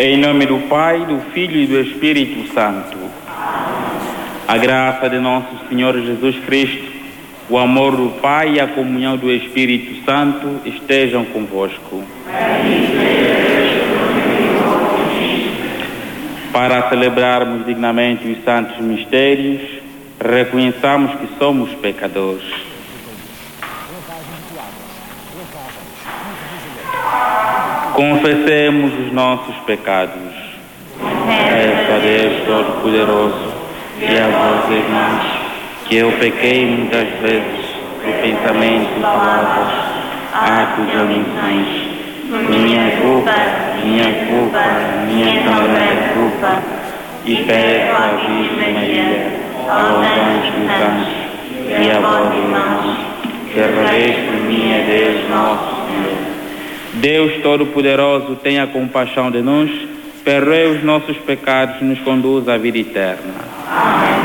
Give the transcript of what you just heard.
Em nome do Pai, do Filho e do Espírito Santo. A graça de nosso Senhor Jesus Cristo, o amor do Pai e a comunhão do Espírito Santo estejam convosco. Para celebrarmos dignamente os santos mistérios, reconheçamos que somos pecadores. Confessemos os nossos pecados. Peço a Deus Todo-Poderoso e a vós, irmãos, que eu pequei muitas vezes de pensamento, palavras, atos e omissões. Minha culpa, minha tão grande culpa. E peço à Virgem Maria, aos anjos dos anjos e a vós, irmãos, que rogueis por mim a Deus nosso Senhor. Deus Todo-Poderoso, tenha compaixão de nós, perdoe os nossos pecados e nos conduza à vida eterna. Amém.